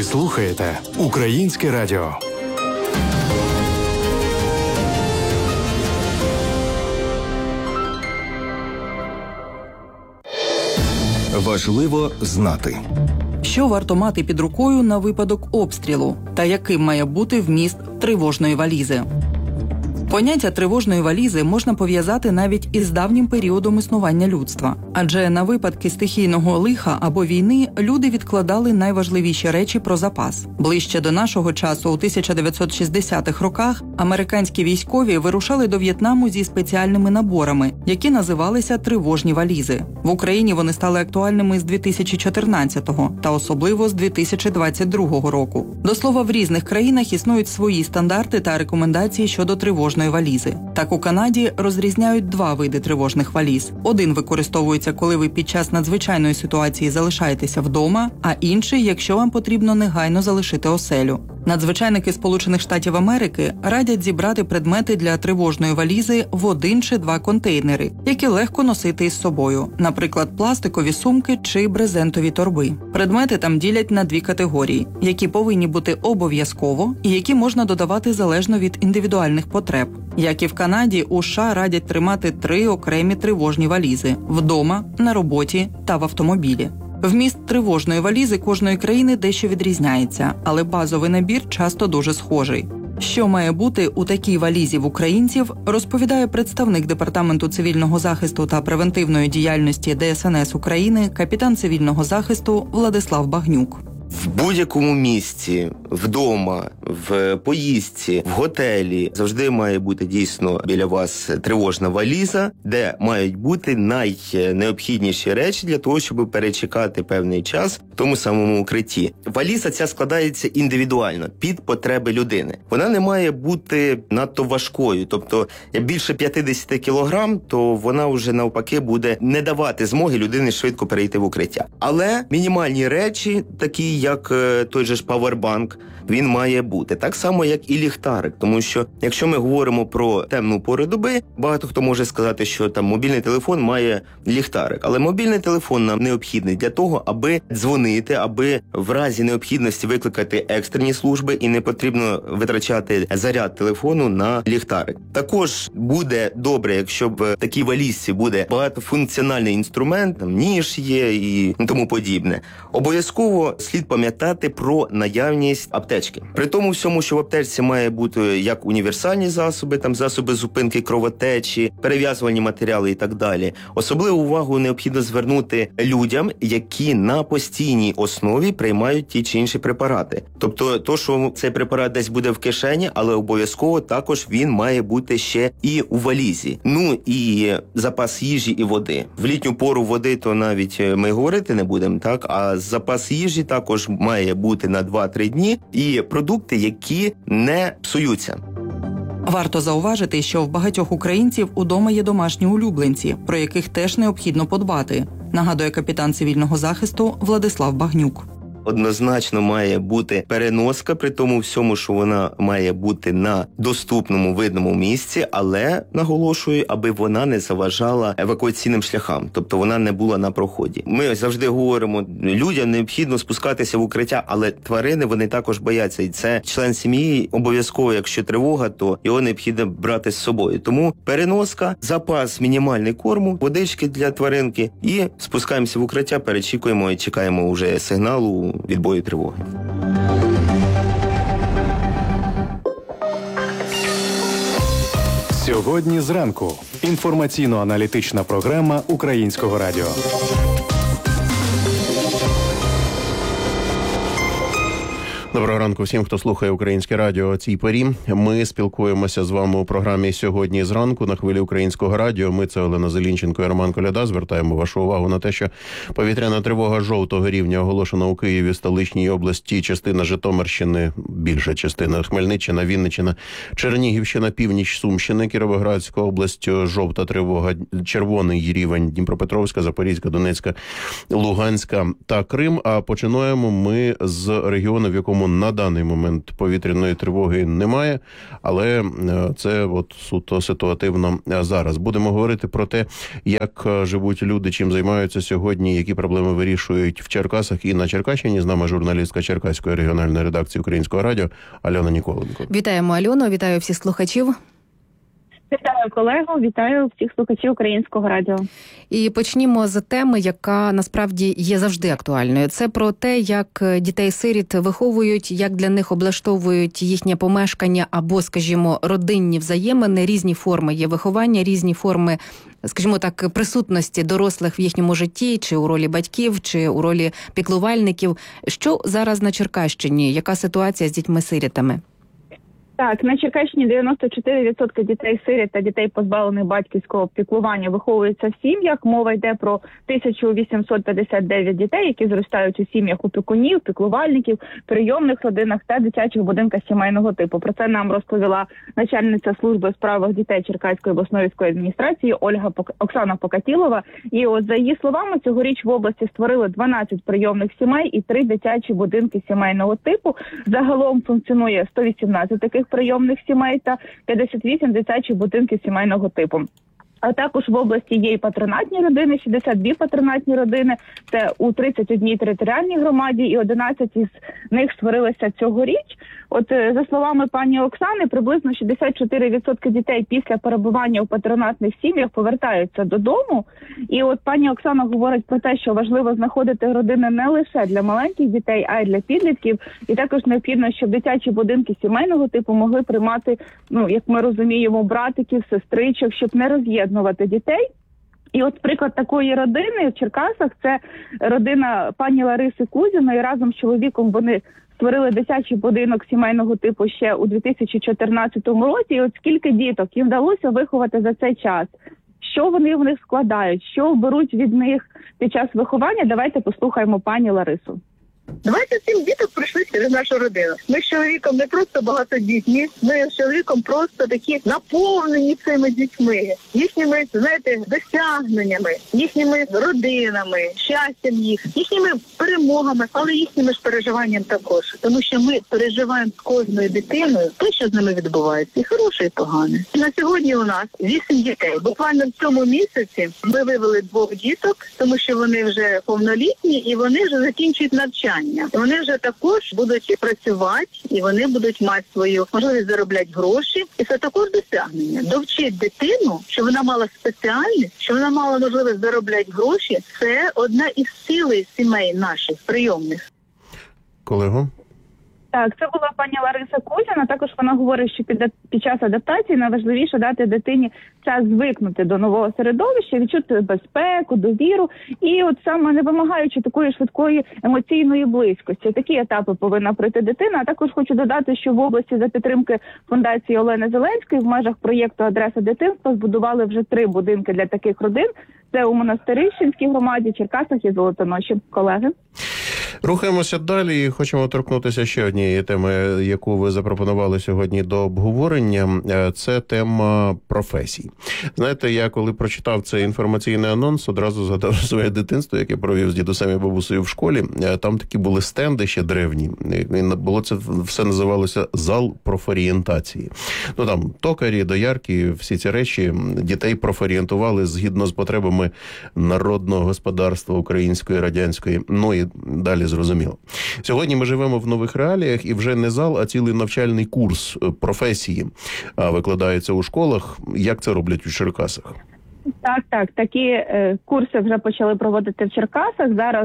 слухаєте Українське радіо. Важливо знати. Що варто мати під рукою на випадок обстрілу та яким має бути вміст тривожної валізи? Поняття тривожної валізи можна пов'язати навіть із давнім періодом існування людства. Адже на випадки стихійного лиха або війни люди відкладали найважливіші речі про запас. Ближче до нашого часу, у 1960-х роках, американські військові вирушали до В'єтнаму зі спеціальними наборами, які називалися тривожні валізи. В Україні вони стали актуальними з 2014-го та особливо з 2022 року. До слова, в різних країнах існують свої стандарти та рекомендації щодо тривожної валізи. Так, у Канаді розрізняють два види тривожних валіз. Один використовується, коли ви під час надзвичайної ситуації залишаєтеся вдома, а інший, якщо вам потрібно негайно залишити оселю. Надзвичайники Сполучених Штатів Америки радять зібрати предмети для тривожної валізи в 1 чи 2 контейнери, які легко носити із собою, наприклад, пластикові сумки чи брезентові торби. Предмети там ділять на 2 категорії, які повинні бути обов'язково і які можна додавати залежно від індивідуальних потреб. Як і в Канаді, у США радять тримати 3 окремі тривожні валізи – вдома, на роботі та в автомобілі. Вміст тривожної валізи кожної країни дещо відрізняється, але базовий набір часто дуже схожий. Що має бути у такій валізі в українців, розповідає представник Департаменту цивільного захисту та превентивної діяльності ДСНС України, капітан цивільного захисту Владислав Багнюк. В будь-якому місці, вдома, в поїздці, в готелі завжди має бути дійсно біля вас тривожна валіза, де мають бути найнеобхідніші речі для того, щоб перечекати певний час в тому самому укритті. Валіза ця складається індивідуально, під потреби людини. Вона не має бути надто важкою, тобто більше 50 кілограм, то вона вже навпаки буде не давати змоги людині швидко перейти в укриття. Але мінімальні речі, такі як той же ж павербанк, він має бути. Так само, як і ліхтарик. Тому що, якщо ми говоримо про темну пору доби, багато хто може сказати, що там мобільний телефон має ліхтарик. Але мобільний телефон нам необхідний для того, аби дзвонити, аби в разі необхідності викликати екстрені служби і не потрібно витрачати заряд телефону на ліхтарик. Також буде добре, якщо в такій валізці буде багатофункціональний інструмент, там ніж є і тому подібне. Обов'язково слід пам'ятати про наявність аптечки. При тому всьому, що в аптечці має бути як універсальні засоби, там засоби зупинки кровотечі, перев'язувальні матеріали і так далі. Особливу увагу необхідно звернути людям, які на постійній основі приймають ті чи інші препарати. Тобто, то, що цей препарат десь буде в кишені, але обов'язково також він має бути ще і у валізі. Ну і запас їжі і води. В літню пору води то навіть ми говорити не будемо, так? А запас їжі також має бути на 2-3 дні і продукти, які не псуються. Варто зауважити, що в багатьох українців удома є домашні улюбленці, про яких теж необхідно подбати, нагадує капітан цивільного захисту Владислав Багнюк. Однозначно має бути переноска, при тому всьому, що вона має бути на доступному, видному місці, але, наголошую, аби вона не заважала евакуаційним шляхам, тобто вона не була на проході. Ми завжди говоримо, людям необхідно спускатися в укриття, але тварини, вони також бояться, і це член сім'ї, обов'язково, якщо тривога, то його необхідно брати з собою. Тому переноска, запас мінімальний корму, водички для тваринки і спускаємося в укриття, перечікуємо і чекаємо вже сигналу відбою тривоги. Сьогодні зранку. Інформаційно-аналітична програма Українського радіо. Доброго ранку всім, хто слухає Українське радіо о цій порі. Ми спілкуємося з вами у програмі «Сьогодні зранку» на хвилі Українського радіо. Ми, це Олена Зелінченко і Роман Коляда, звертаємо вашу увагу на те, що повітряна тривога жовтого рівня оголошена у Києві, столичній області, частина Житомирщини, більша частина Хмельниччина, Вінниччина, Чернігівщина, північ Сумщини, Кіровоградська область, жовта тривога, червоний рівень Дніпропетровська, Запорізька, Донецька, Луганська та Крим. А починаємо ми з регіону, в якому якому на даний момент повітряної тривоги немає, але це от суто ситуативно зараз. Будемо говорити про те, як живуть люди, чим займаються сьогодні, які проблеми вирішують в Черкасах і на Черкащині. З нами журналістка Черкаської регіональної редакції Українського радіо Альона Ніколенко. Вітаємо, Альоно, вітаю всіх слухачів. Вітаю колегу, вітаю всіх слухачів Українського радіо. І почнімо з теми, яка насправді є завжди актуальною. Це про те, як дітей-сиріт виховують, як для них облаштовують їхнє помешкання або, скажімо, родинні взаємини. Різні форми є виховання, різні форми, скажімо так, присутності дорослих в їхньому житті, чи у ролі батьків, чи у ролі піклувальників. Що зараз на Черкащині? Яка ситуація з дітьми-сирітами? Так, на Черкащині 94% дітей-сиріт та дітей, позбавлених батьківського піклування, виховуються в сім'ях. Мова йде про 1859 дітей, які зростають у сім'ях опікунів, піклувальників, прийомних родинах та дитячих будинках сімейного типу. Про це нам розповіла начальниця служби у справах дітей Черкаської обласної військової адміністрації Оксана Покатілова. І от за її словами, цьогоріч в області створили 12 прийомних сімей і 3 дитячі будинки сімейного типу. Загалом функціонує 118 таких прийомних сімей та 58 дитячих будинків сімейного типу. А також в області є і патронатні родини, 62 патронатні родини, це у 31 територіальній громаді, і 11 із них створилися цьогоріч. От за словами пані Оксани, приблизно 64% дітей після перебування у патронатних сім'ях повертаються додому. І от пані Оксана говорить про те, що важливо знаходити родини не лише для маленьких дітей, а й для підлітків. І також необхідно, щоб дитячі будинки сімейного типу могли приймати, як ми розуміємо, братиків, сестричок, щоб не роз'єднувати дітей. І от приклад такої родини в Черкасах – це родина пані Лариси Кузіної. Разом з чоловіком вони створили дитячий будинок сімейного типу ще у 2014 році. І от скільки діток їм вдалося виховати за цей час? Що вони в них складають? Що беруть від них під час виховання? Давайте послухаємо пані Ларису. 27 діток прийшли через нашу родину. Ми з чоловіком не просто багатодітні, ми з чоловіком просто такі наповнені цими дітьми, їхніми, досягненнями, їхніми родинами, щастям їхніми перемогами, але їхніми ж переживанням також. Тому що ми переживаємо з кожною дитиною те, що з ними відбувається, і хороше, і погане. На сьогодні у нас 8 дітей. Буквально в цьому місяці ми вивели 2 діток, тому що вони вже повнолітні і вони вже закінчують навчання. Вони вже також будуть працювати, і вони будуть мати свою можливість заробляти гроші. І це також досягнення. Довчити дитину, що вона мала спеціальність, що вона мала можливість заробляти гроші, це одна із цілей сімей наших прийомних. Колего? Так, це була пані Лариса Кузіна. Також вона говорить, що під час адаптації найважливіше дати дитині час звикнути до нового середовища, відчути безпеку, довіру. І от саме не вимагаючи такої швидкої емоційної близькості. Такі етапи повинна пройти дитина. А також хочу додати, що в області за підтримки фундації Олени Зеленської в межах проєкту «Адреса дитинства» збудували вже 3 будинки для таких родин. Це у Монастирищенській громаді, Черкасах і Золотоноші. Колеги. Рухаємося далі і хочемо торкнутися ще однієї теми, яку ви запропонували сьогодні до обговорення. Це тема професій. Знаєте, я коли прочитав цей інформаційний анонс, одразу згадав своє дитинство, яке провів з дідусем і бабусею в школі. Там такі були стенди ще древні. Було це все називалося «Зал профорієнтації». Там токарі, доярки, всі ці речі дітей профорієнтували згідно з потребами народного господарства української, радянської, і далі зрозуміло. Сьогодні ми живемо в нових реаліях і вже не зал, а цілий навчальний курс професії викладається у школах. Як це роблять у Черкасах? Так. Такі курси вже почали проводити в Черкасах. Зараз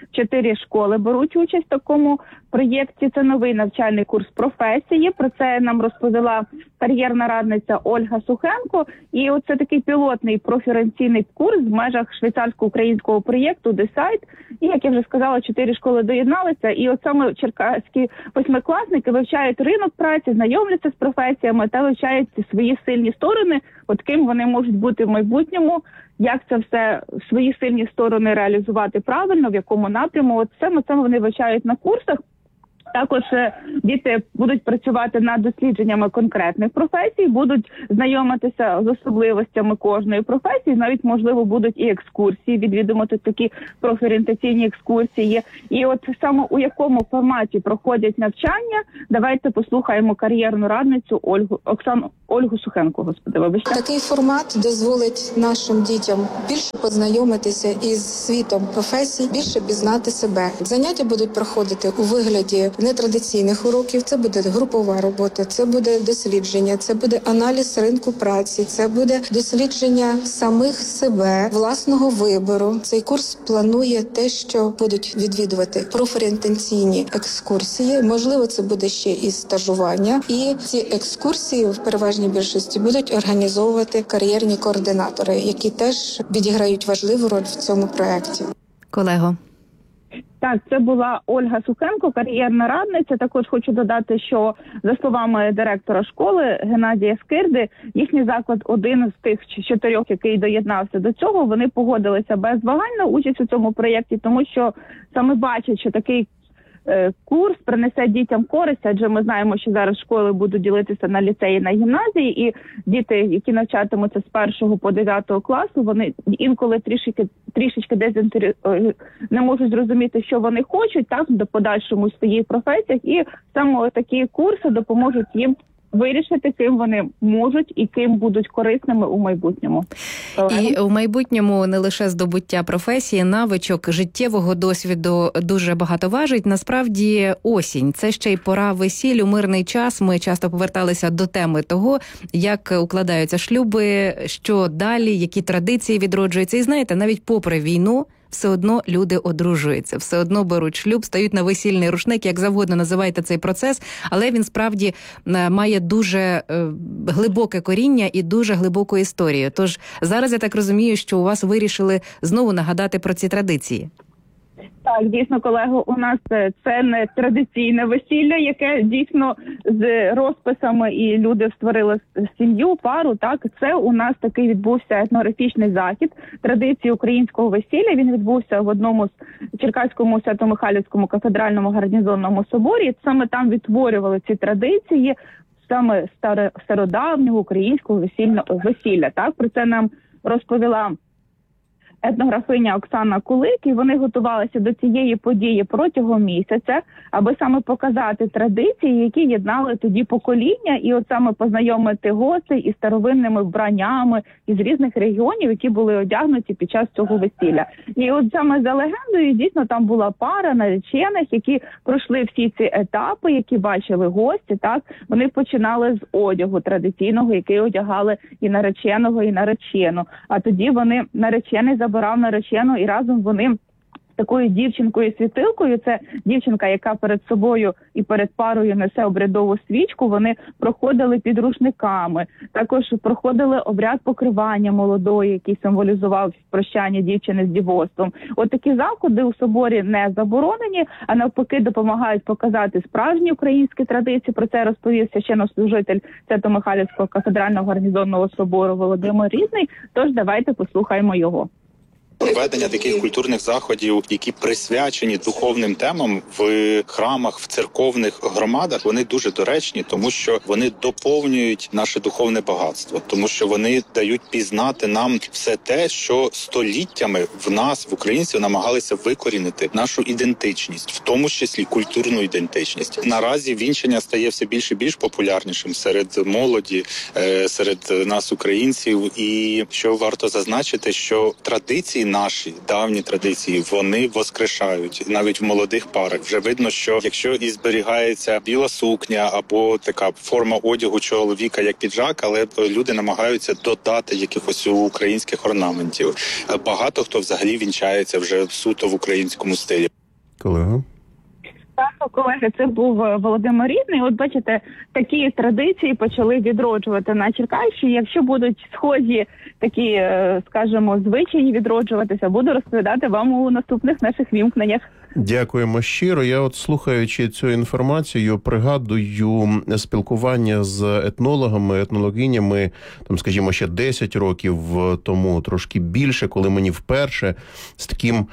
4 школи беруть участь в такому проєкті. Це новий навчальний курс професії. Про це нам розповіла кар'єрна радниця Ольга Сухенко. І оце такий пілотний профорієнтаційний курс в межах швейцарсько-українського проєкту «Десайт». І, як я вже сказала, 4 школи доєдналися. І от саме черкаські 8-класники вивчають ринок праці, знайомляться з професіями та вивчають свої сильні сторони, от ким вони можуть бути в майбутньому, як це все, свої сильні сторони реалізувати правильно, в якому напряму. От саме це вони вивчають на курсах. Також діти будуть працювати над дослідженнями конкретних професій, будуть знайомитися з особливостями кожної професії, навіть, можливо, будуть і екскурсії, відвідувати такі профорієнтаційні екскурсії. І от саме у якому форматі проходять навчання, давайте послухаємо кар'єрну радницю Ольгу Сухенко, Такий формат дозволить нашим дітям більше познайомитися із світом професій, більше пізнати себе. Заняття будуть проходити у вигляді нетрадиційних уроків. Це буде групова робота, це буде дослідження, це буде аналіз ринку праці, це буде дослідження самих себе, власного вибору. Цей курс планує те, що будуть відвідувати профорієнтаційні екскурсії. Можливо, це буде ще і стажування. І ці екскурсії в переважній більшості будуть організовувати кар'єрні координатори, які теж відіграють важливу роль в цьому проєкті. Колего. Так, це була Ольга Сухенко, кар'єрна радниця. Також хочу додати, що за словами директора школи Геннадія Скирди, їхній заклад один з тих 4, який доєднався до цього, вони погодилися без вагань на участь у цьому проєкті, тому що саме бачать, що такий курс принесе дітям користь, адже ми знаємо, що зараз школи будуть ділитися на ліцеї, на гімназії, і діти, які навчатимуться з 1 по 9 класу, вони інколи трішечки не можуть зрозуміти, що вони хочуть, так, до подальшому своїх професіях, і саме такі курси допоможуть їм вирішити, ким вони можуть і ким будуть корисними у майбутньому. І у майбутньому не лише здобуття професії, навичок, життєвого досвіду дуже багато важить. Насправді осінь – це ще й пора весіль, у мирний час. Ми часто поверталися до теми того, як укладаються шлюби, що далі, які традиції відроджуються. І знаєте, навіть попри війну, все одно люди одружуються, все одно беруть шлюб, стають на весільний рушник, як завгодно називайте цей процес, але він справді має дуже глибоке коріння і дуже глибоку історію. Тож зараз я так розумію, що у вас вирішили знову нагадати про ці традиції. Так, дійсно, колего, у нас це не традиційне весілля, яке дійсно з розписами і люди створили сім'ю, пару. Так, це у нас такий відбувся етнографічний захід традиції українського весілля. Він відбувся в одному з Черкаському Свято-Михайлівському кафедральному гарнізонному соборі. Саме там відтворювали ці традиції, саме стародавнього українського весілля. Так, про це нам розповіла етнографиня Оксана Кулик, і вони готувалися до цієї події протягом місяця, аби саме показати традиції, які єднали тоді покоління, і от саме познайомити гостей із старовинними вбраннями із різних регіонів, які були одягнуті під час цього весілля. І от саме за легендою, дійсно, там була пара наречених, які пройшли всі ці етапи, які бачили гості, так, вони починали з одягу традиційного, який одягали і нареченого, і наречену. А тоді наречений забирав наречену, і разом вони такою дівчинкою-світилкою, це дівчинка, яка перед собою і перед парою несе обрядову свічку, вони проходили під рушниками. Також проходили обряд покривання молодої, який символізував прощання дівчини з дівоцтвом. От такі заходи у соборі не заборонені, а навпаки допомагають показати справжні українські традиції. Про це розповів священнослужитель Свято-Михайлівського кафедрального гарнізонного собору Володимир Різний. Тож давайте послухаємо його. Проведення таких культурних заходів, які присвячені духовним темам в храмах, в церковних громадах, вони дуже доречні, тому що вони доповнюють наше духовне багатство, тому що вони дають пізнати нам все те, що століттями в нас, в українців, намагалися викорінити нашу ідентичність, в тому числі культурну ідентичність. Наразі вінчання стає все більше і більш популярнішим серед молоді, серед нас, українців. І що варто зазначити, що традиції наші, давні традиції, вони воскрешають навіть в молодих парах. Вже видно, що якщо і зберігається біла сукня або така форма одягу чоловіка, як піджак, але люди намагаються додати якихось українських орнаментів. Багато хто взагалі вінчається вже суто в українському стилі. Колега? Так, колеги, це був Володимир Різний. От бачите, такі традиції почали відроджувати на Черкащині. Якщо будуть схожі такі, скажімо, звичаї відроджуватися, буду розповідати вам у наступних наших вімкненнях. Дякуємо щиро. Я от, слухаючи цю інформацію, пригадую спілкування з етнологами, етнологинями, там, скажімо, ще 10 років тому, трошки більше, коли мені вперше з таким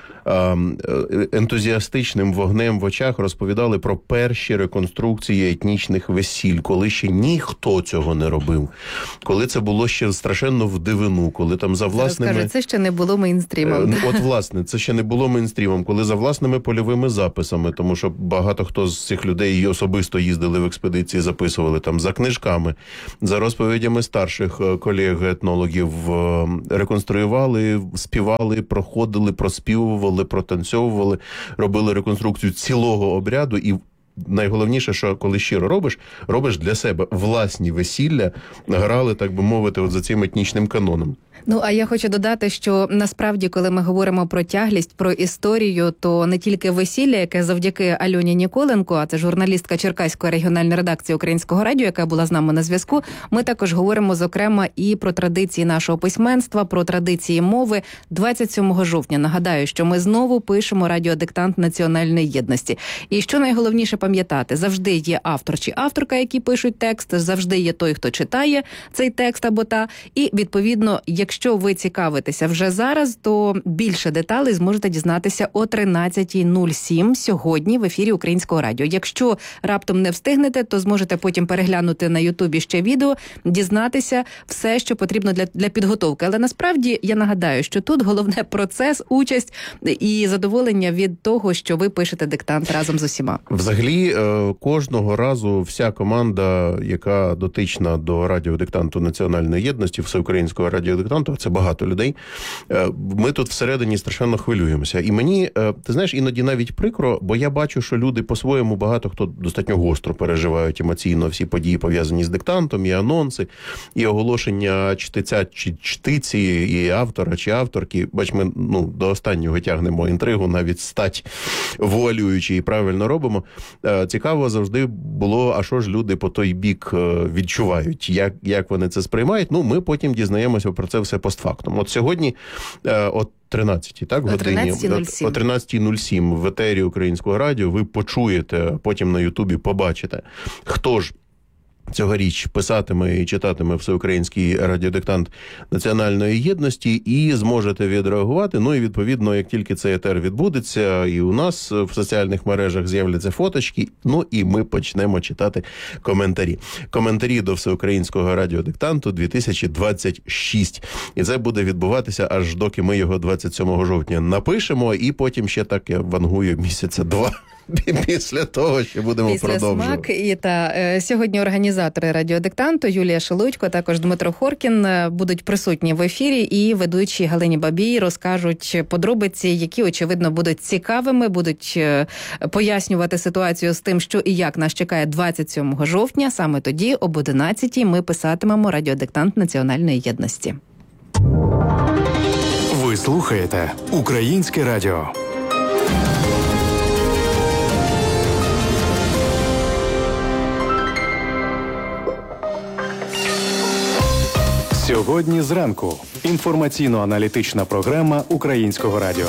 ентузіастичним вогнем в очах розповідали про перші реконструкції етнічних весіль, коли ще ніхто цього не робив, коли це було ще страшенно в дивину, коли там за власними... Розкажу, це ще не було мейнстрімом. От, власне, це ще не було мейнстрімом, коли за власними польовими записами, тому що багато хто з цих людей особисто їздили в експедиції, записували там за книжками, за розповідями старших колег-етнологів, реконструювали, співали, проходили, проспівували, протанцьовували, робили реконструкцію цілого обряду. І найголовніше, що коли щиро робиш для себе власні весілля, грали, так би мовити, от за цим етнічним каноном. Ну, а я хочу додати, що насправді, коли ми говоримо про тяглість, про історію, то не тільки весілля, яке завдяки Альоні Ніколенко, а це журналістка Черкаської регіональної редакції Українського радіо, яка була з нами на зв'язку, ми також говоримо, зокрема, і про традиції нашого письменства, про традиції мови. 27 жовтня, нагадаю, що ми знову пишемо радіодиктант національної єдності. І що найголовніше пам'ятати, завжди є автор чи авторка, які пишуть текст, завжди є той, хто читає цей текст або та. І, відповідно, якщо ви цікавитеся вже зараз, то більше деталей зможете дізнатися о 13:07 сьогодні в ефірі Українського радіо. Якщо раптом не встигнете, то зможете потім переглянути на Ютубі ще відео, дізнатися все, що потрібно для підготовки. Але насправді я нагадаю, що тут головне процес, участь і задоволення від того, що ви пишете диктант разом з усіма. Взагалі, кожного разу вся команда, яка дотична до радіодиктанту національної єдності, всеукраїнського радіодиктанту, це багато людей, ми тут всередині страшенно хвилюємося. І мені, ти знаєш, іноді навіть прикро, бо я бачу, що люди по-своєму багато хто достатньо гостро переживають емоційно всі події, пов'язані з диктантом, і анонси, і оголошення чтеця чи чтиці, і автора чи авторки. Бач, ми до останнього тягнемо інтригу, навіть стать вуалюючи і правильно робимо. Цікаво завжди було, а що ж люди по той бік відчувають, як вони це сприймають. Ми потім дізнаємося про це все постфактум. От сьогодні, о 13-й, так, годині, о 13:07 в етері Українського радіо ви почуєте, потім на Ютубі побачите, хто ж цьогоріч писатиме і читатиме всеукраїнський радіодиктант національної єдності, і зможете відреагувати. І відповідно, як тільки цей етер відбудеться, і у нас в соціальних мережах з'являться фоточки, і ми почнемо читати коментарі. Коментарі до всеукраїнського радіодиктанту 2026. І це буде відбуватися аж доки ми його 27 жовтня напишемо, і потім ще так, я вангую, місяця 2. Після того, що будемо продовжувати. Сьогодні організатори радіодиктанту Юлія Шелудько, також Дмитро Хоркін будуть присутні в ефірі, і ведучі Галині Бабій розкажуть подробиці, які, очевидно, будуть цікавими, будуть пояснювати ситуацію з тим, що і як нас чекає 27 жовтня. Саме тоді, об 11-й, ми писатимемо радіодиктант національної єдності. Ви слухаєте Українське радіо. Сьогодні зранку. Інформаційно-аналітична програма Українського радіо.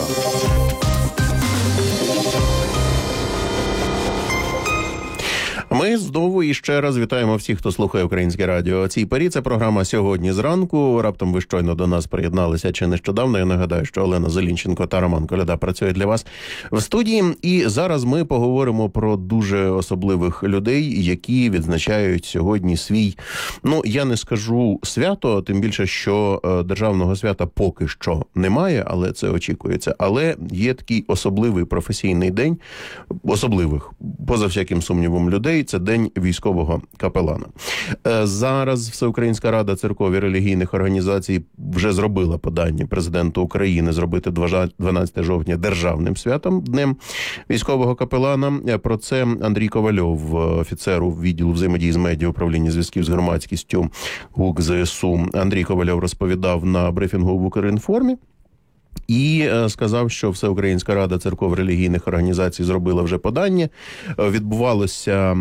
Ми знову і ще раз вітаємо всіх, хто слухає Українське радіо. О цій порі це програма «Сьогодні зранку». Раптом ви щойно до нас приєдналися чи нещодавно. Я нагадаю, що Олена Зелінченко та Роман Коляда працюють для вас в студії. І зараз ми поговоримо про дуже особливих людей, які відзначають сьогодні свій, я не скажу свято, тим більше, що державного свята поки що немає, але це очікується. Але є такий особливий професійний день, особливих, поза всяким сумнівом, людей. Це День військового капелана. Зараз Всеукраїнська рада церков і релігійних організацій вже зробила подання президенту України зробити 12 жовтня державним святом, Днем військового капелана. Про це Андрій Ковальов, офіцер відділу взаємодії з медіа управління зв'язків з громадськістю ГУК ЗСУ. Андрій Ковальов розповідав на брифінгу в Укрінформі. і сказав, що Всеукраїнська рада церков релігійних організацій зробила вже подання. Відбувалося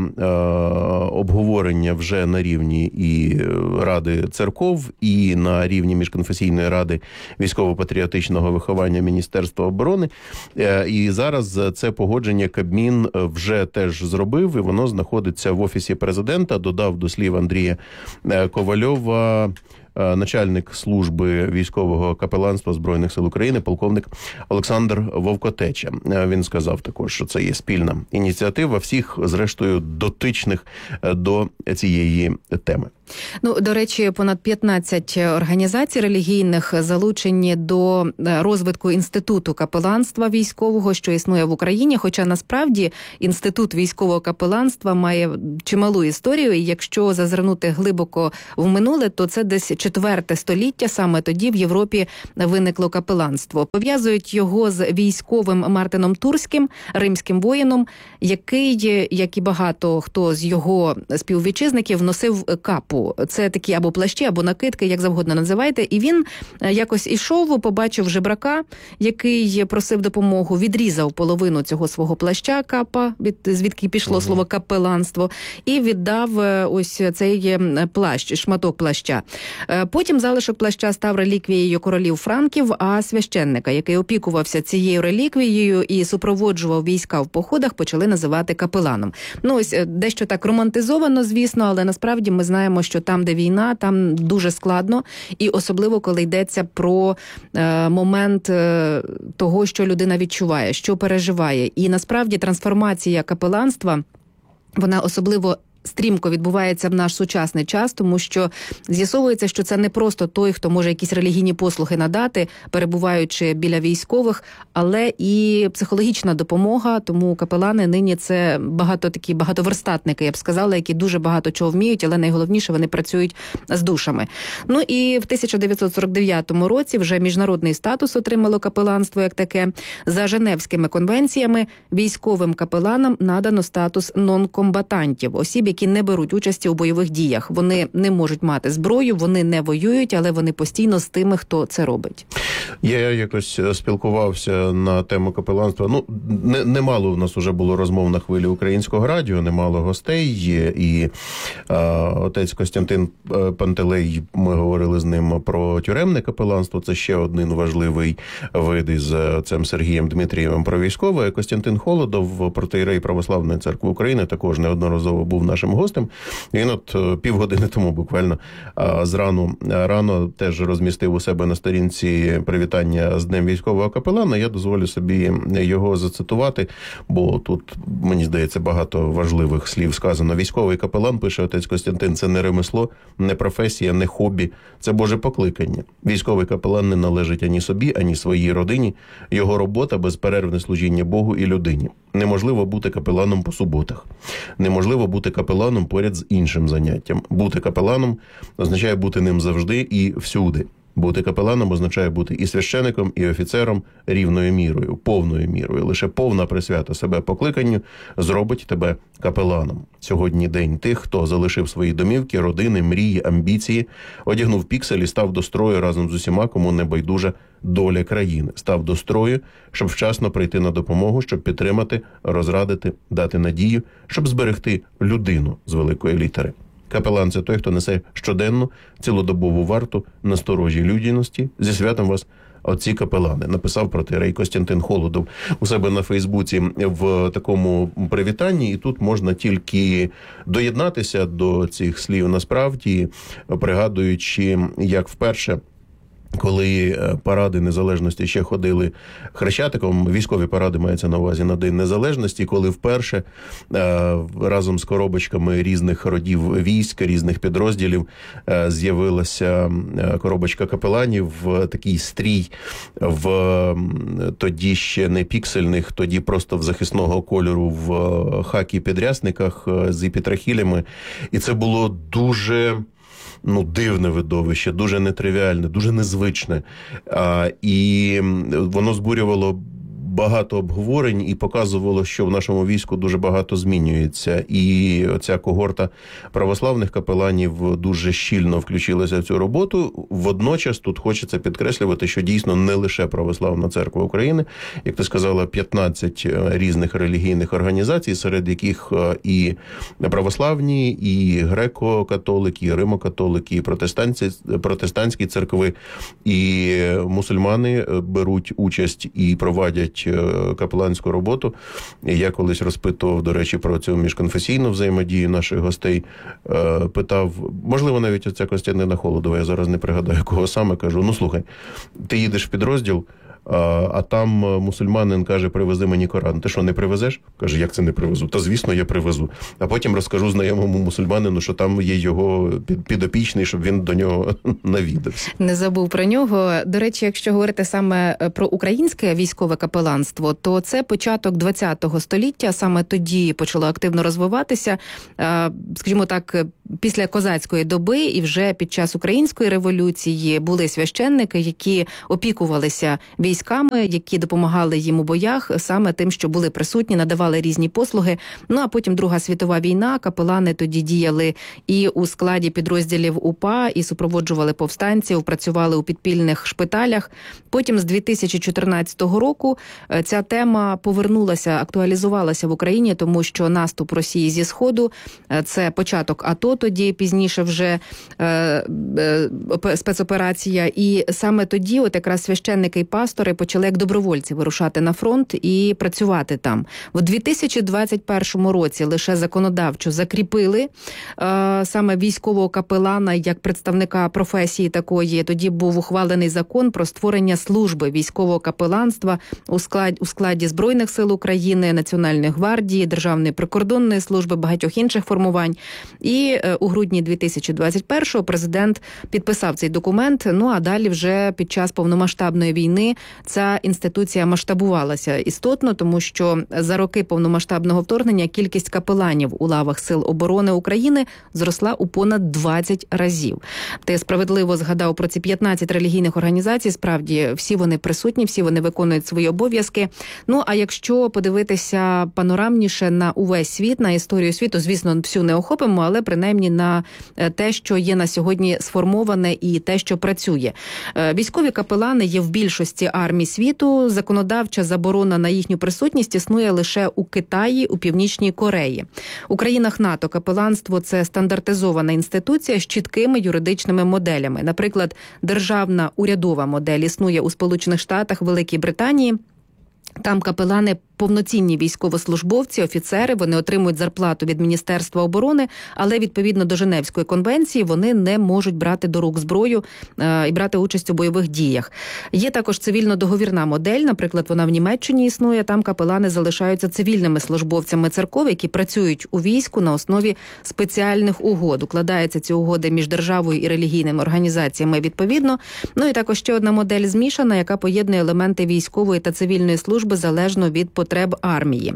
обговорення вже на рівні і Ради церков, і на рівні Міжконфесійної ради військово-патріотичного виховання Міністерства оборони. І зараз це погодження Кабмін вже теж зробив, і воно знаходиться в Офісі президента, додав до слів Андрія Ковальова начальник служби військового капеланства Збройних сил України, полковник Олександр Вовкотеча. Він сказав також, що це є спільна ініціатива всіх, зрештою, дотичних до цієї теми. Ну, до речі, понад 15 організацій релігійних залучені до розвитку інституту капеланства військового, що існує в Україні, хоча насправді інститут військового капеланства має чималу історію, і якщо зазирнути глибоко в минуле, то це десь 4 століття, саме тоді в Європі виникло капеланство. Пов'язують його з військовим Мартином Турським, римським воїном, який, як і багато хто з його співвітчизників, носив капу. Це такі або плащі, або накидки, як завгодно називайте. І він якось ішов, побачив жебрака, який просив допомогу, відрізав половину цього свого плаща, капа, звідки пішло слово капеланство, і віддав ось цей плащ, шматок плаща. Потім залишок плаща став реліквією королів франків, а священника, який опікувався цією реліквією і супроводжував війська в походах, почали називати капеланом. Ну ось дещо так романтизовано, звісно, але насправді ми знаємо, що там, де війна, там дуже складно, і особливо, коли йдеться про момент того, що людина відчуває, що переживає. І насправді трансформація капеланства, вона особливо стрімко відбувається в наш сучасний час, тому що з'ясовується, що це не просто той, хто може якісь релігійні послуги надати, перебуваючи біля військових, але і психологічна допомога, тому капелани нині це такі багатоверстатники, я б сказала, які дуже багато чого вміють, але найголовніше, вони працюють з душами. Ну і в 1949 році вже міжнародний статус отримало капеланство як таке. За Женевськими конвенціями військовим капеланам надано статус нонкомбатантів, осіб, які не беруть участі у бойових діях. Вони не можуть мати зброю, вони не воюють, але вони постійно з тими, хто це робить. Я якось спілкувався на тему капеланства. Ну, немало в нас уже було розмов на хвилі Українського радіо, немало гостей є. І отець Костянтин Пантелей, ми говорили з ним про тюремне капеланство. Це ще один важливий вид із отцем Сергієм Дмитрієвим про військове. Костянтин Холодов, протоієрей Православної церкви України, також неодноразово був нашим гостем. Він от півгодини тому буквально рано теж розмістив у себе на сторінці привітання з Днем військового капелана. Я дозволю собі його зацитувати, бо тут, мені здається, багато важливих слів сказано. Військовий капелан, пише отець Костянтин, це не ремесло, не професія, не хобі, це Боже покликання. Військовий капелан не належить ані собі, ані своїй родині. Його робота – безперервне служіння Богу і людині. Неможливо бути капеланом по суботах. Неможливо бути капеланом поряд з іншим заняттям. Бути капеланом означає бути ним завжди і всюди. Бути капеланом означає бути і священиком, і офіцером рівною мірою, повною мірою. Лише повна присвята себе покликанню зробить тебе капеланом. Сьогодні день тих, хто залишив свої домівки, родини, мрії, амбіції, одягнув піксель і став до строю разом з усіма, кому не байдужа доля країни. Став до строю, щоб вчасно прийти на допомогу, щоб підтримати, розрадити, дати надію, щоб зберегти людину з великої літери. Капелан – це той, хто несе щоденну, цілодобову варту насторожі людяності. Зі святом вас, отці капелани, написав протоієрей Костянтин Холодов у себе на Фейсбуці в такому привітанні. І тут можна тільки доєднатися до цих слів. Насправді, пригадуючи, як вперше, коли паради незалежності ще ходили хрещатиком, військові паради мається на увазі на День Незалежності, коли вперше разом з коробочками різних родів військ, різних підрозділів з'явилася коробочка капеланів, такий стрій в тоді ще не піксельних, тоді просто в захисного кольору в хакі-підрясниках з епітрахілями. І це було дуже дивне видовище, дуже нетривіальне, дуже незвичне. І воно збурювало багато обговорень і показувало, що в нашому війську дуже багато змінюється. І оця когорта православних капеланів дуже щільно включилася в цю роботу. Водночас тут хочеться підкреслювати, що дійсно не лише Православна церква України, як ти сказала, 15 різних релігійних організацій, серед яких і православні, і греко-католики, і римо-католики, і протестантські церкви, і мусульмани беруть участь і проводять капеланську роботу. Я колись розпитував, до речі, про цю міжконфесійну взаємодію наших гостей, питав, можливо, навіть оця Костянтина Холодова, я зараз не пригадаю, кого саме, кажу, ну, слухай, ти їдеш в підрозділ, а там мусульманин каже, привези мені Коран. Ти що, не привезеш? Каже, як це не привезу? Та, звісно, я привезу. А потім розкажу знайомому мусульманину, що там є його підопічний, щоб він до нього навідався. Не забув про нього. До речі, якщо говорити саме про українське військове капеланство, то це початок ХХ століття, саме тоді почало активно розвиватися, скажімо так, після козацької доби і вже під час української революції були священники, які опікувалися військами, які допомагали їм у боях, саме тим, що були присутні, надавали різні послуги. Ну, а потім Друга світова війна, капелани тоді діяли і у складі підрозділів УПА, і супроводжували повстанців, працювали у підпільних шпиталях. Потім з 2014 року ця тема повернулася, актуалізувалася в Україні, тому що наступ Росії зі Сходу, це початок АТО, тоді пізніше вже спецоперація, і саме тоді от якраз священники і пастори почали як добровольці вирушати на фронт і працювати там. В 2021 році лише законодавчо закріпили саме військового капелана як представника професії такої. Тоді був ухвалений закон про створення служби військового капеланства у складі Збройних сил України, Національної гвардії, Державної прикордонної служби, багатьох інших формувань. І у грудні 2021-го президент підписав цей документ, ну а далі вже під час повномасштабної війни ця інституція масштабувалася істотно, тому що за роки повномасштабного вторгнення кількість капеланів у лавах Сил оборони України зросла у понад 20 разів. Ти справедливо згадав про ці 15 релігійних організацій, справді всі вони присутні, всі вони виконують свої обов'язки. Ну, а якщо подивитися панорамніше на увесь світ, на історію світу, звісно, всю не охопимо, але принаймні на те, що є на сьогодні сформоване і те, що працює. Військові капелани є в більшості армій світу. Законодавча заборона на їхню присутність існує лише у Китаї, у Північній Кореї. У країнах НАТО капеланство – це стандартизована інституція з чіткими юридичними моделями. Наприклад, державна урядова модель існує у Сполучених Штатах, Великій Британії. Там капелани повноцінні військовослужбовці, офіцери, вони отримують зарплату від Міністерства оборони, але відповідно до Женевської конвенції вони не можуть брати до рук зброю і брати участь у бойових діях. Є також цивільно-договірна модель, наприклад, вона в Німеччині існує, там капелани залишаються цивільними службовцями церков, які працюють у війську на основі спеціальних угод. Укладаються ці угоди між державою і релігійними організаціями відповідно. Ну і також ще одна модель змішана, яка поєднує елементи військової та цивільної служби залежно від потреб армії.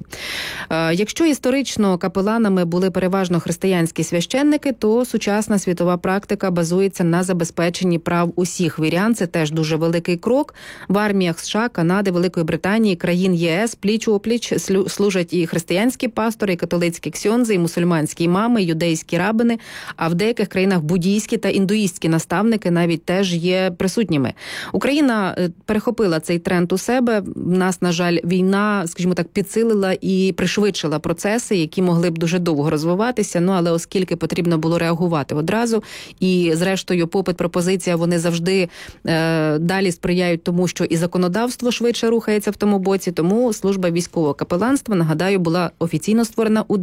Якщо історично капеланами були переважно християнські священники, то сучасна світова практика базується на забезпеченні прав усіх вірян. Це теж дуже великий крок. В арміях США, Канади, Великої Британії, країн ЄС пліч-опліч служать і християнські пастори, і католицькі ксьондзи, і мусульманські імами, і юдейські рабини, а в деяких країнах буддійські та індуїстські наставники навіть теж є присутніми. Україна перехопила цей тренд у себе. В нас, на жаль, війна, скажімо так, підсилила і пришвидшила процеси, які могли б дуже довго розвиватися, ну, але оскільки потрібно було реагувати одразу, і, зрештою, попит, пропозиція, вони завжди далі сприяють тому, що і законодавство швидше рухається в тому боці, тому служба військового капеланства, нагадаю, була офіційно створена у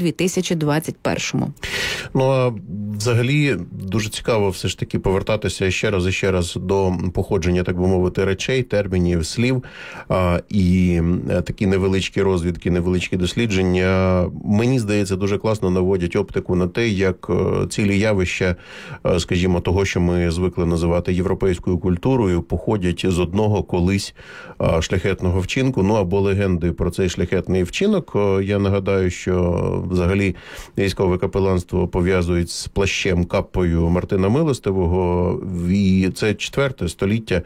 2021-му. Ну, а взагалі, дуже цікаво все ж таки повертатися ще раз до походження, так би мовити, речей, термінів, слів, і такі невеличкі невеличкі розвідки, невеличкі дослідження, мені здається, дуже класно наводять оптику на те, як цілі явища, скажімо, того, що ми звикли називати європейською культурою, походять з одного колись шляхетного вчинку, ну або легенди про цей шляхетний вчинок. Я нагадаю, що взагалі військове капеланство пов'язують з плащем, каппою Мартина Милостивого, і це 4 століття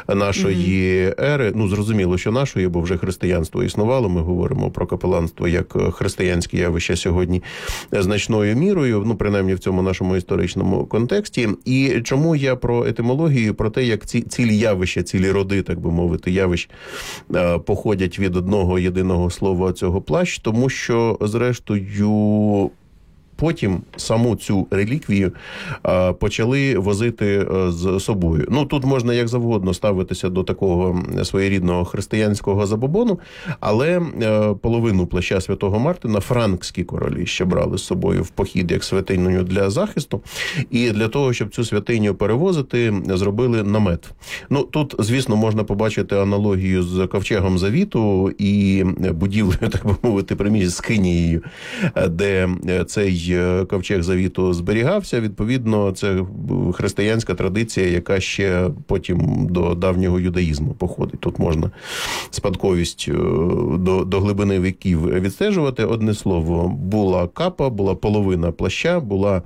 нашої ери. Ну, зрозуміло, що нашої, бо вже християнство існувало, ми говоримо про капеланство як християнське явище сьогодні значною мірою, ну, принаймні в цьому нашому історичному контексті. І чому я про етимологію, про те, як цілі явища, цілі роди, так би мовити, явищ походять від одного єдиного слова цього плащ, тому що, зрештою, потім саму цю реліквію почали возити з собою. Ну, тут можна як завгодно ставитися до такого своєрідного християнського забобону, але половину плаща Святого Мартина франкські королі ще брали з собою в похід як святиню для захисту. І для того, щоб цю святиню перевозити, зробили намет. Ну, тут, звісно, можна побачити аналогію з Ковчегом Завіту і будівлею, так би мовити, приміщення з Скинією, де цей Ковчег Завіту зберігався. Відповідно, це християнська традиція, яка ще потім до давнього юдаїзму походить. Тут можна спадковість до глибини віків відстежувати. Одне слово, була капа, була половина плаща,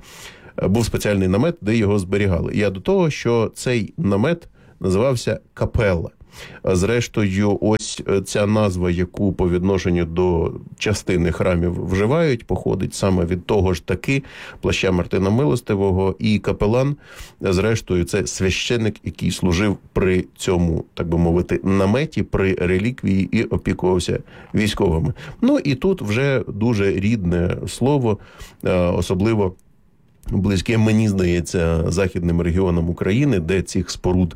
був спеціальний намет, де його зберігали. Я до того, що цей намет називався капелла. Зрештою, ось ця назва, яку по відношенню до частини храмів вживають, походить саме від того ж таки плаща Мартина Милостивого, і капелан, зрештою, це священик, який служив при цьому, так би мовити, наметі, при реліквії і опікувався військовими. Ну і тут вже дуже рідне слово, особливо близьке, мені здається, західним регіонам України, де цих споруд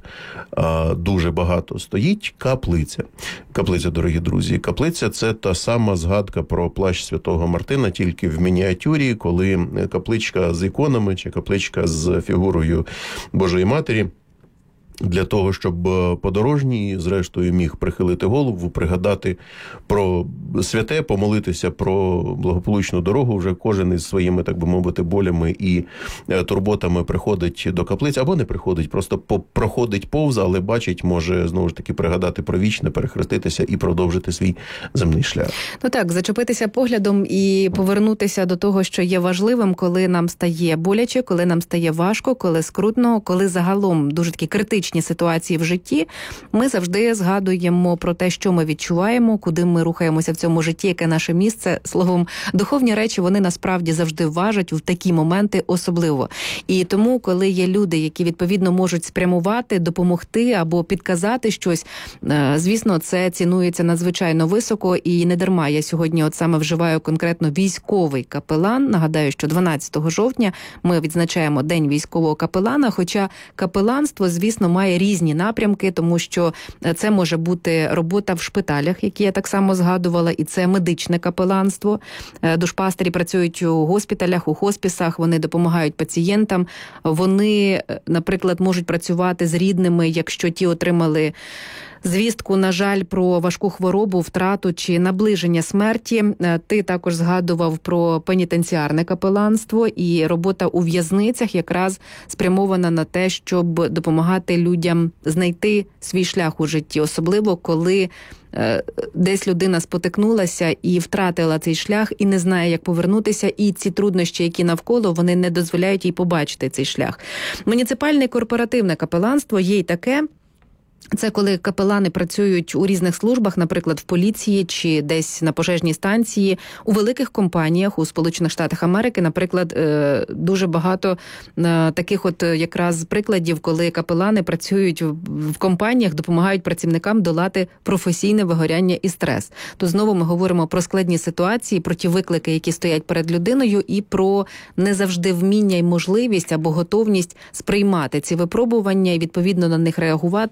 дуже багато стоїть, каплиця. Каплиця, дорогі друзі. Каплиця – це та сама згадка про плащ Святого Мартина, тільки в мініатюрі, коли капличка з іконами чи капличка з фігурою Божої Матері, для того, щоб подорожній, зрештою, міг прихилити голову, пригадати про святе, помолитися про благополучну дорогу. Вже кожен із своїми, так би мовити, болями і турботами приходить до каплиць, або не приходить, просто проходить повз, але бачить, може, знову ж таки, пригадати про вічне, перехреститися і продовжити свій земний шлях. Ну так, зачепитися поглядом і повернутися до того, що є важливим, коли нам стає боляче, коли нам стає важко, коли скрутно, коли загалом дуже такі критичні ситуації в житті, ми завжди згадуємо про те, що ми відчуваємо, куди ми рухаємося в цьому житті, яке наше місце. Словом, духовні речі, вони насправді завжди важать в такі моменти особливо. І тому, коли є люди, які відповідно можуть спрямувати, допомогти або підказати щось, звісно, це цінується надзвичайно високо, і не дарма я сьогодні от саме вживаю конкретно військовий капелан. Нагадаю, що 12 жовтня ми відзначаємо День військового капелана, хоча капеланство, звісно, має різні напрямки, тому що це може бути робота в шпиталях, які я так само згадувала, і це медичне капеланство. Душпастері працюють у госпіталях, у хоспісах, вони допомагають пацієнтам. Вони, наприклад, можуть працювати з рідними, якщо ті отримали звістку, на жаль, про важку хворобу, втрату чи наближення смерті. Ти також згадував про пенітенціарне капеланство, і робота у в'язницях якраз спрямована на те, щоб допомагати людям знайти свій шлях у житті, особливо коли десь людина спотикнулася і втратила цей шлях, і не знає, як повернутися, і ці труднощі, які навколо, вони не дозволяють їй побачити цей шлях. Муніципальне корпоративне капеланство є й таке. Це коли капелани працюють у різних службах, наприклад, в поліції чи десь на пожежній станції, у великих компаніях у Сполучених Штатах Америки, наприклад, дуже багато таких от якраз прикладів, коли капелани працюють в компаніях, допомагають працівникам долати професійне вигоряння і стрес. То знову ми говоримо про складні ситуації, про ті виклики, які стоять перед людиною, і про не завжди вміння і можливість або готовність сприймати ці випробування і відповідно на них реагувати, і особливо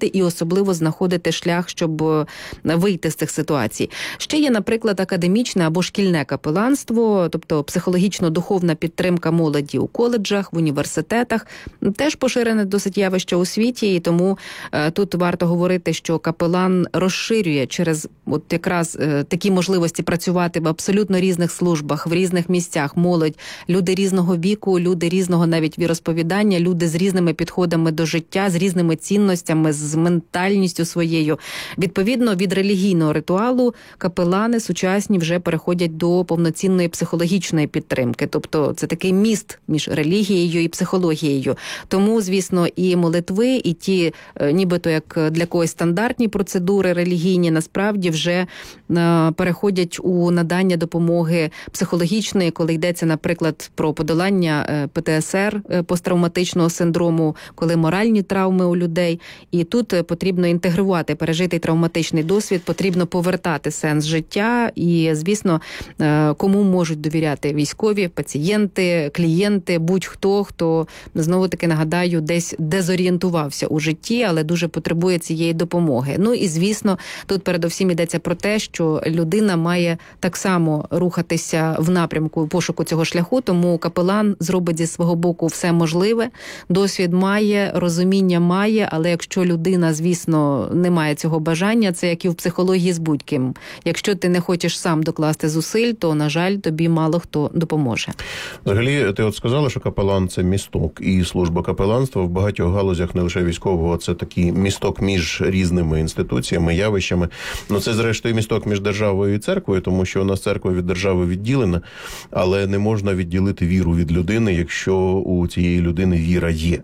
особливо знаходити шлях, щоб вийти з цих ситуацій. Ще є, наприклад, академічне або шкільне капеланство, тобто психологічно-духовна підтримка молоді у коледжах, в університетах. Теж поширене досить явище у світі, і тому тут варто говорити, що капелан розширює через от якраз такі можливості працювати в абсолютно різних службах, в різних місцях. Молодь, люди різного віку, люди різного навіть віросповідання, люди з різними підходами до життя, з різними цінностями, з ментальністю своєю. Відповідно, від релігійного ритуалу капелани сучасні вже переходять до повноцінної психологічної підтримки. Тобто це такий міст між релігією і психологією. Тому, звісно, і молитви, і ті, нібито як для когось стандартні процедури релігійні, насправді вже переходять у надання допомоги психологічної, коли йдеться, наприклад, про подолання ПТСР, посттравматичного синдрому, коли моральні травми у людей. І тут потрібно інтегрувати пережитий травматичний досвід, потрібно повертати сенс життя. І, звісно, кому можуть довіряти військові, пацієнти, клієнти, будь-хто, хто, знову-таки нагадаю, десь дезорієнтувався у житті, але дуже потребує цієї допомоги. Ну і, звісно, тут передовсім йдеться про те, що людина має так само рухатися в напрямку пошуку цього шляху, тому капелан зробить зі свого боку все можливе, досвід має, розуміння має, але якщо людина, звісно, не має цього бажання, це як і в психології з будь-ким. Якщо ти не хочеш сам докласти зусиль, то, на жаль, тобі мало хто допоможе. Взагалі, ти от сказала, що капелан – це місток, і служба капеланства в багатьох галузях, не лише військового, це такий місток між різними інституціями, явищами. Ну, це, зрештою, місток між державою і церквою, тому що у нас церква від держави відділена, але не можна відділити віру від людини, якщо у цієї людини віра є.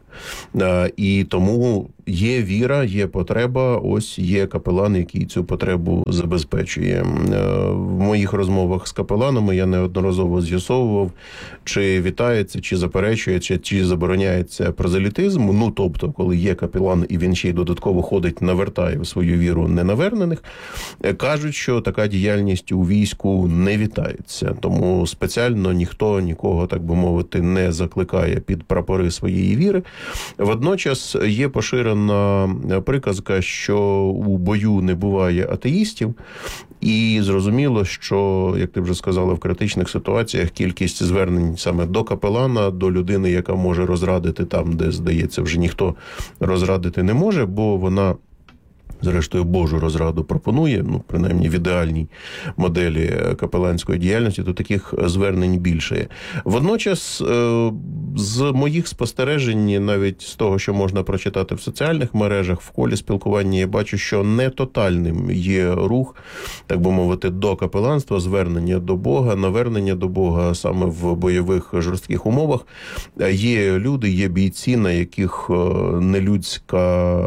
І тому є віра, є потреба, ось є капелан, який цю потребу забезпечує. В моїх розмовах з капеланами я неодноразово з'ясовував, чи вітається, чи заперечується, чи забороняється прозелітизм. Ну, тобто, коли є капелан і він ще й додатково ходить, навертає в свою віру ненавернених, кажуть, що така діяльність у війську не вітається. Тому спеціально ніхто нікого, так би мовити, не закликає під прапори своєї віри. Водночас є поширена приказка, що у бою не буває атеїстів, і зрозуміло, що, як ти вже сказала, в критичних ситуаціях кількість звернень саме до капелана, до людини, яка може розрадити там, де, здається, вже ніхто розрадити не може, бо вона зрештою Божу розраду пропонує, ну, принаймні в ідеальній моделі капеланської діяльності, то таких звернень більше. Водночас, з моїх спостережень, навіть з того, що можна прочитати в соціальних мережах, в колі спілкування, я бачу, що не тотальним є рух, так би мовити, до капеланства, звернення до Бога, навернення до Бога саме в бойових жорстких умовах. Є люди, є бійці, на яких нелюдська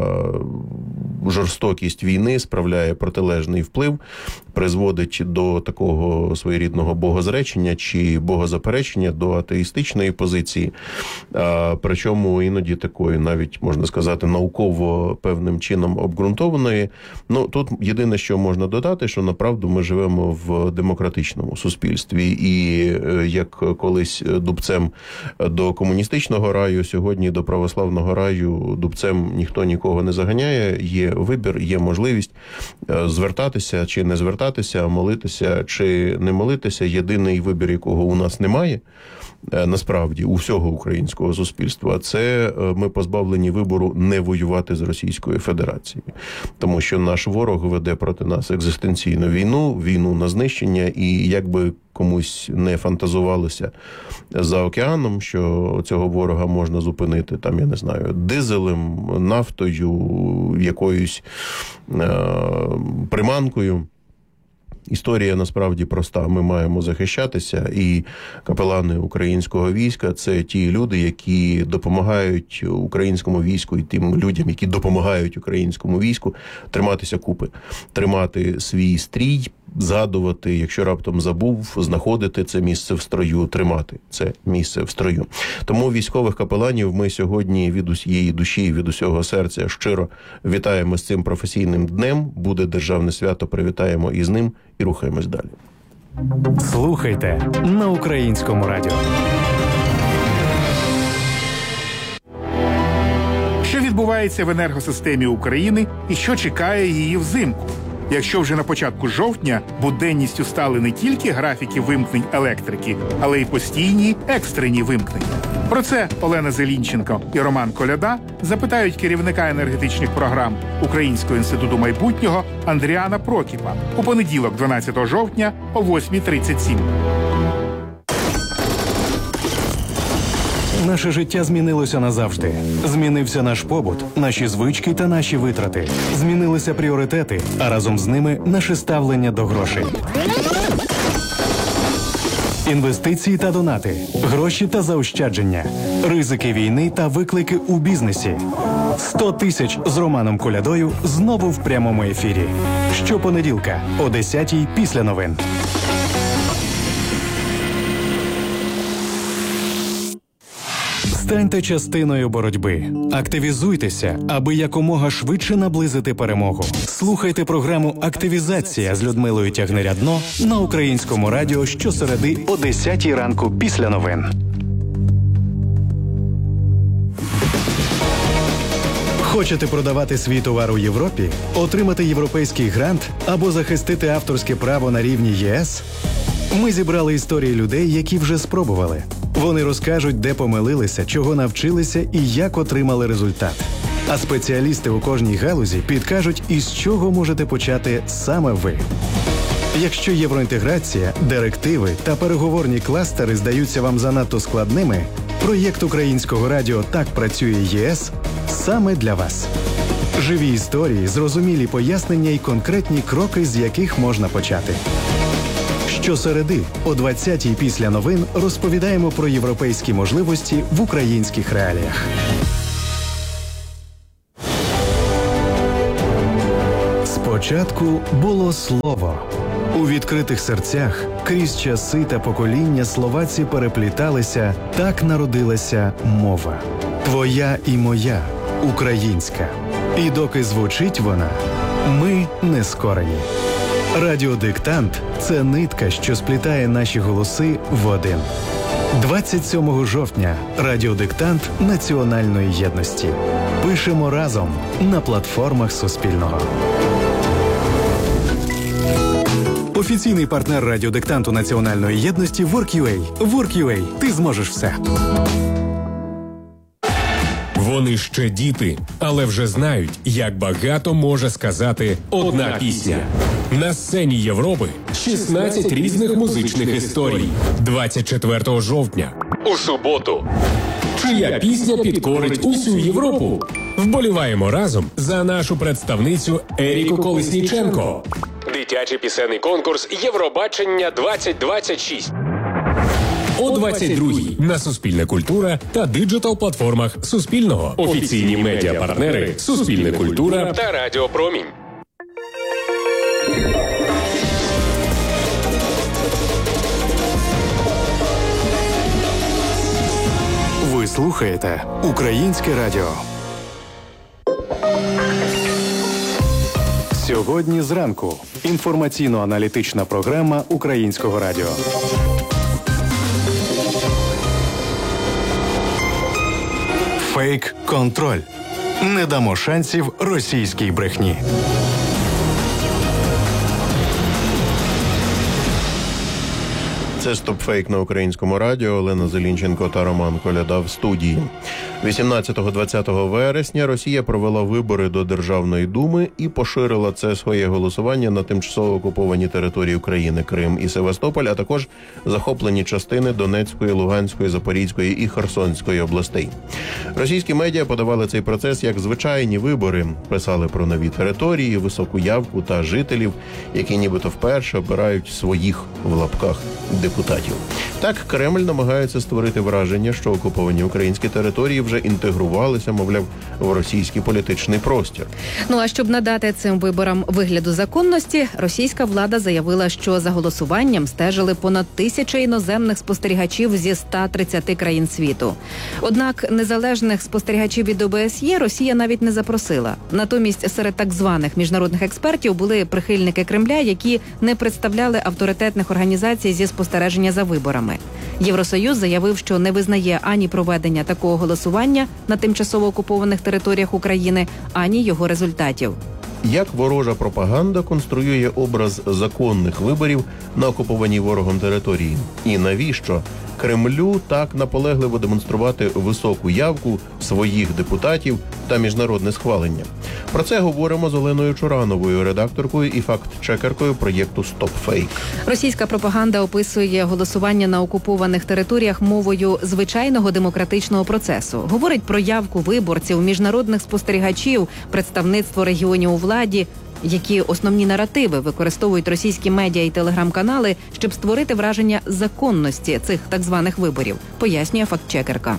жорстокість війни справляє протилежний вплив, призводить до такого своєрідного богозречення чи богозаперечення, до атеїстичної позиції, причому іноді такої, навіть, можна сказати, науково певним чином обґрунтованої. Ну, тут єдине, що можна додати, що, направду, ми живемо в демократичному суспільстві, і як колись дубцем до комуністичного раю, сьогодні до православного раю дубцем ніхто нікого не заганяє, є вибір, є можливість звертатися чи не звертатися, молитися чи не молитися. Єдиний вибір, якого у нас немає, насправді, у всього українського суспільства, це ми позбавлені вибору не воювати з Російською Федерацією. Тому що наш ворог веде проти нас екзистенційну війну, війну на знищення, і якби комусь не фантазувалося за океаном, що цього ворога можна зупинити, там, я не знаю, дизелем, нафтою, якоюсь приманкою. Історія насправді проста. Ми маємо захищатися, і капелани українського війська – це ті люди, які допомагають українському війську і тим людям, які допомагають українському війську триматися купи, тримати свій стрій, згадувати, якщо раптом забув, знаходити це місце в строю, тримати це місце в строю. Тому військових капеланів ми сьогодні від усієї душі, від усього серця щиро вітаємо з цим професійним днем. Буде державне свято, привітаємо із ним і рухаємось далі. Слухайте на Українському радіо. Що відбувається в енергосистемі України і що чекає її взимку. Якщо вже на початку жовтня буденністю стали не тільки графіки вимкнень електрики, але й постійні екстрені вимкнення. Про це Олена Зелінченко і Роман Коляда запитають керівника енергетичних програм Українського інституту майбутнього Андріана Прокіпа у понеділок, 12 жовтня о 8:37. Наше життя змінилося назавжди. Змінився наш побут, наші звички та наші витрати. Змінилися пріоритети, а разом з ними наше ставлення до грошей. Інвестиції та донати, гроші та заощадження, ризики війни та виклики у бізнесі. 100 тисяч з Романом Колядою знову в прямому ефірі. Щопонеділка о 10-й після новин. Станьте частиною боротьби. Активізуйтеся, аби якомога швидше наблизити перемогу. Слухайте програму «Активізація» з Людмилою Тягнерядно на Українському радіо щосереди о 10-й ранку після новин. Хочете продавати свій товар у Європі? Отримати європейський грант або захистити авторське право на рівні ЄС? Ми зібрали історії людей, які вже спробували. Вони розкажуть, де помилилися, чого навчилися і як отримали результат. А спеціалісти у кожній галузі підкажуть, із чого можете почати саме ви. Якщо євроінтеграція, директиви та переговорні кластери здаються вам занадто складними, проєкт Українського радіо «Так працює ЄС» саме для вас. Живі історії, зрозумілі пояснення і конкретні кроки, з яких можна почати. Щосереди о 20-й після новин розповідаємо про європейські можливості в українських реаліях. Спочатку було слово. У відкритих серцях крізь часи та покоління словаці перепліталися, так народилася мова. Твоя і моя, українська. І доки звучить вона, ми не скорені. Радіодиктант – це нитка, що сплітає наші голоси в один. 27 жовтня – радіодиктант національної єдності. Пишемо разом на платформах Суспільного. Офіційний партнер радіодиктанту національної єдності Work.ua. Work.ua. Ти зможеш все. Вони ще діти, але вже знають, як багато може сказати одна пісня. На сцені Європи 16 різних музичних історій. 24 жовтня. У суботу. Чия пісня підкорить усю Європу? Вболіваємо разом за нашу представницю Еріку Колесніченко. Дитячий пісенний конкурс Євробачення 2026. О 22-й на Суспільне культура та диджитал-платформах Суспільного. Офіційні медіапартнери Суспільне культура та Радіо Промінь. Ви слухаєте Українське радіо. Сьогодні зранку. Інформаційно-аналітична програма Українського радіо. Фейк-контроль. Не дамо шансів російській брехні. Це «Стопфейк» на Українському радіо. Олена Зелінченко та Роман Коляда в студії. 18-20 вересня Росія провела вибори до Державної думи і поширила це своє голосування на тимчасово окуповані території України, Крим і Севастополь, а також захоплені частини Донецької, Луганської, Запорізької і Херсонської областей. Російські медіа подавали цей процес як звичайні вибори, писали про нові території, високу явку та жителів, які нібито вперше обирають своїх, в лапках, депутатів. Так, Кремль намагається створити враження, що окуповані українські території вже інтегрувалися, мовляв, в російський політичний простір. Ну а щоб надати цим виборам вигляду законності, російська влада заявила, що за голосуванням стежили понад 1000 іноземних спостерігачів зі 130 країн світу. Однак незалежних спостерігачів від ОБСЄ Росія навіть не запросила. Натомість серед так званих міжнародних експертів були прихильники Кремля, які не представляли авторитетних організацій зі спостереження спостереження за виборами. Євросоюз заявив, що не визнає ані проведення такого голосування на тимчасово окупованих територіях України, ані його результатів. Як ворожа пропаганда конструює образ законних виборів на окупованій ворогом території? І навіщо Кремлю так наполегливо демонструвати високу явку своїх депутатів та міжнародне схвалення? Про це говоримо з Оленою Чурановою, редакторкою і факт-чекеркою проєкту «Стопфейк». Російська пропаганда описує голосування на окупованих територіях мовою звичайного демократичного процесу. Говорить про явку виборців, міжнародних спостерігачів, представництво регіонів у владі, які основні наративи використовують російські медіа і телеграм-канали, щоб створити враження законності цих так званих виборів, пояснює фактчекерка.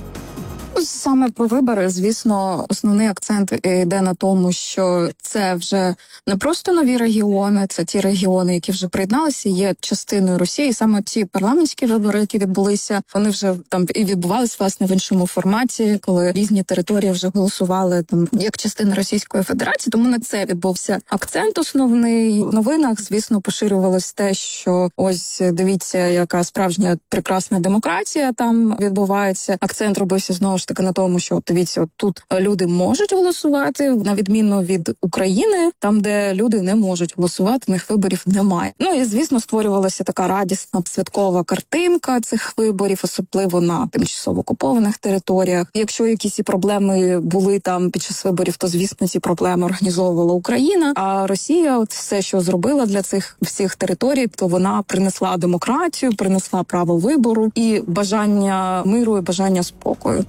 Саме про вибори, звісно, основний акцент йде на тому, що це вже не просто нові регіони, це ті регіони, які вже приєдналися, є частиною Росії. Саме ці парламентські вибори, які відбулися, вони вже там і відбувалися, власне, в іншому форматі, коли різні території вже голосували там як частина Російської Федерації. Тому на це відбувся акцент основний. В новинах, звісно, поширювалось те, що ось дивіться, яка справжня прекрасна демократія там відбувається. Акцент робився знову ж таки на тому, що дивіться, тут люди можуть голосувати, на відміну від України, там, де люди не можуть голосувати, в них виборів немає. Ну і, звісно, створювалася така радісна святкова картинка цих виборів, особливо на тимчасово окупованих територіях. Якщо якісь і проблеми були там під час виборів, то, звісно, ці проблеми організовувала Україна, а Росія от все, що зробила для цих всіх територій, то вона принесла демократію, принесла право вибору і бажання миру, і бажання спокою.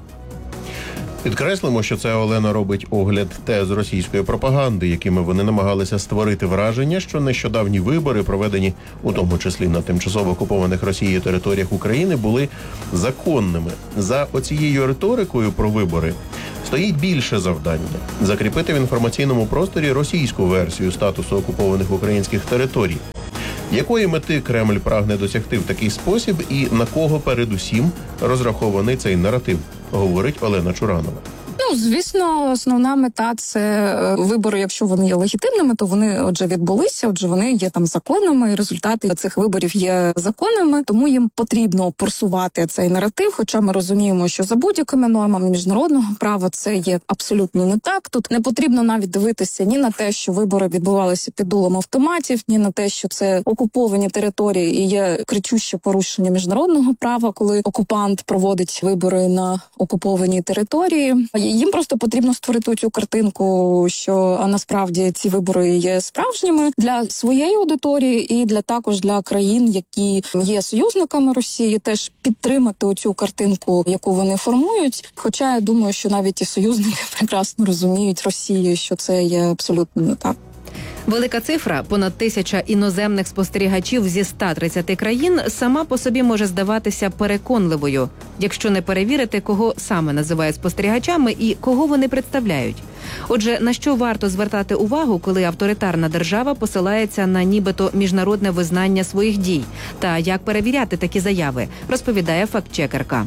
Підкреслимо, що це Олена робить огляд тез російської пропаганди, якими вони намагалися створити враження, що нещодавні вибори, проведені у тому числі на тимчасово окупованих Росією територіях України, були законними. За оцією риторикою про вибори стоїть більше завдання – закріпити в інформаційному просторі російську версію статусу окупованих українських територій. Якої мети Кремль прагне досягти в такий спосіб і на кого передусім розрахований цей наратив, говорить Олена Чуранова. Ну, звісно, основна мета – це вибори, якщо вони є легітимними, то вони, отже, відбулися, отже, вони є там законними, і результати цих виборів є законними, тому їм потрібно просувати цей наратив, хоча ми розуміємо, що за будь-якими нормами міжнародного права це є абсолютно не так. Тут не потрібно навіть дивитися ні на те, що вибори відбувалися під дулом автоматів, ні на те, що це окуповані території і є кричуще порушення міжнародного права, коли окупант проводить вибори на окупованій території. Їм просто потрібно створити цю картинку, що насправді ці вибори є справжніми для своєї аудиторії і також для країн, які є союзниками Росії, теж підтримати оцю картинку, яку вони формують. Хоча я думаю, що навіть і союзники прекрасно розуміють Росію, що це є абсолютно не так. Велика цифра – понад 1000 іноземних спостерігачів зі 130 країн – сама по собі може здаватися переконливою, якщо не перевірити, кого саме називають спостерігачами і кого вони представляють. Отже, на що варто звертати увагу, коли авторитарна держава посилається на нібито міжнародне визнання своїх дій? Та як перевіряти такі заяви, розповідає фактчекерка.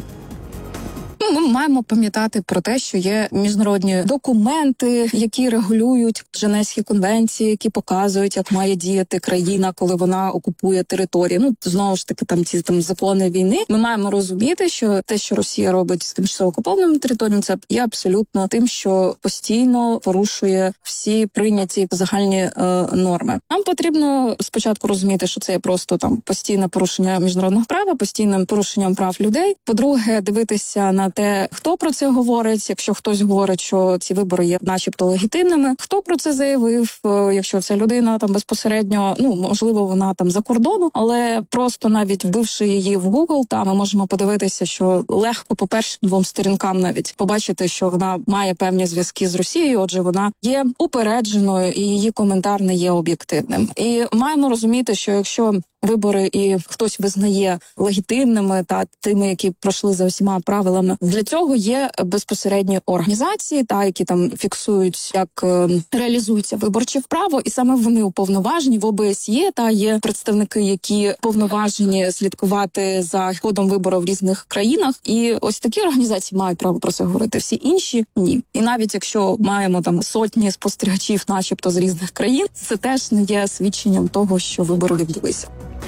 Ми маємо пам'ятати про те, що є міжнародні документи, які регулюють Женевські конвенції, які показують, як має діяти країна, коли вона окупує територію. Ну, знову ж таки, ці закони війни. Ми маємо розуміти, що те, що Росія робить з тимчасово окупованими територіями, це є абсолютно тим, що постійно порушує всі прийняті загальні норми. Нам потрібно спочатку розуміти, що це є просто там постійне порушення міжнародного права, постійним порушенням прав людей. По-друге, дивитися на те, хто про це говорить, якщо хтось говорить, що ці вибори є начебто легітимними, хто про це заявив, якщо ця людина там безпосередньо, можливо, вона там за кордону, але просто навіть вбивши її в Google, там ми можемо подивитися, що легко по першим 2 сторінкам навіть побачити, що вона має певні зв'язки з Росією, отже, вона є упередженою і її коментар не є об'єктивним. І маємо розуміти, що якщо вибори і хтось визнає легітимними та тими, які пройшли за всіма правилами, для цього є безпосередні організації, які там фіксують, як реалізується виборче право, і саме вони уповноважені в ОБСЄ, є представники, які повноважені слідкувати за ходом виборів в різних країнах. І ось такі організації мають право про це говорити. Всі інші ні. І навіть якщо маємо там сотні спостерігачів, начебто з різних країн, це теж не є свідченням того, що вибори відбулися.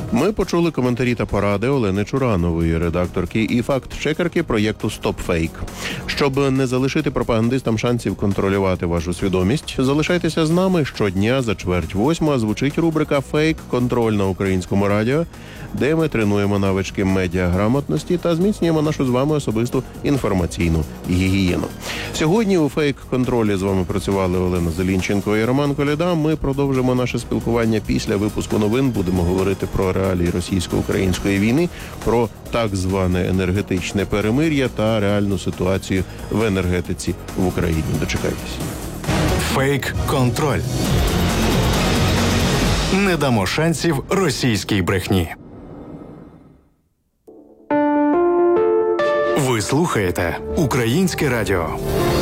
Ми почули коментарі та поради Олени Чуранової, редакторки і факт-чекерки проєкту «Стопфейк». Щоб не залишити пропагандистам шансів контролювати вашу свідомість, залишайтеся з нами. Щодня за 7:45 звучить рубрика «Фейк-контроль» на Українському радіо, де ми тренуємо навички медіаграмотності та зміцнюємо нашу з вами особисту інформаційну гігієну. Сьогодні у «Фейк-контролі» з вами працювали Олена Зелінченко і Роман Коляда. Ми продовжимо наше спілкування після випуску новин. Будемо говорити про реалії російсько-української війни, про так зване енергетичне перемир'я та реальну ситуацію в енергетиці в Україні. Дочекайтесь. Фейк-контроль. Не дамо шансів російській брехні. Ви слухаєте Українське радіо.